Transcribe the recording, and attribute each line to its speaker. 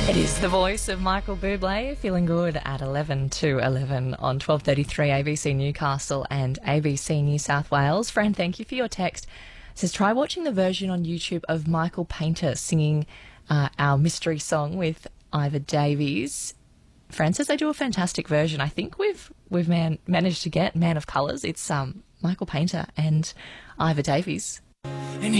Speaker 1: It is the voice of Michael Bublé, feeling good at 11 to 11 on 12:33 ABC Newcastle and ABC New South Wales. Fran, thank you for your text. It says, try watching the version on YouTube of Michael Painter singing our mystery song with Ivor Davies. Fran says they do a fantastic version. I think we've managed to get Man of Colours. It's Michael Painter and Ivor Davies.